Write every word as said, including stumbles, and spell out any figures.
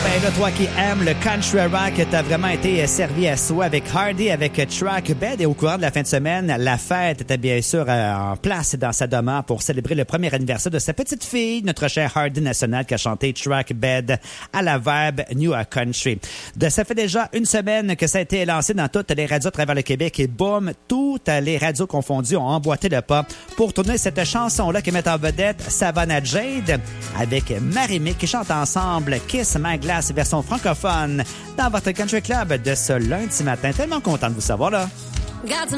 Ben là, toi qui aimes le country rock, t'as vraiment été servi à soi avec Hardy, avec Track Bed. Et au courant de la fin de semaine, la fête était bien sûr en place dans sa demeure pour célébrer le premier anniversaire de sa petite fille, notre cher Hardy National, qui a chanté Track Bed à la vibe New Country. De, ça fait déjà une semaine que ça a été lancé dans toutes les radios à travers le Québec et boum, toutes les radios confondues ont emboîté le pas pour tourner cette chanson-là qui met en vedette Savannah Jade avec Marie-Mick qui chante ensemble Kiss My Glass version francophone dans votre Country Club de ce lundi matin. Tellement content de vous savoir là.